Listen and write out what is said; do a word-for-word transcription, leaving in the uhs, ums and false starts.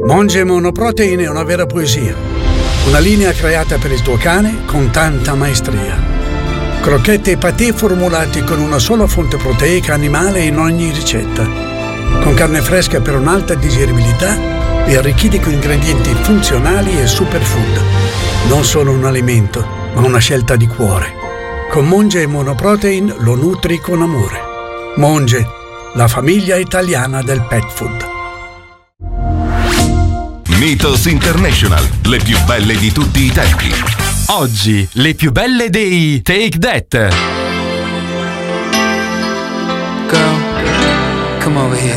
Monge Monoprotein è una vera poesia. Una linea creata per il tuo cane con tanta maestria. Crocchette e patè formulati con una sola fonte proteica animale in ogni ricetta. Con carne fresca per un'alta digeribilità e arricchiti con ingredienti funzionali e superfood. Non solo un alimento, ma una scelta di cuore. Con Monge Monoprotein lo nutri con amore. Monge, la famiglia italiana del pet food. Mythos International, le più belle di tutti i tempi. Oggi, le più belle dei Take That. Girl, come over here.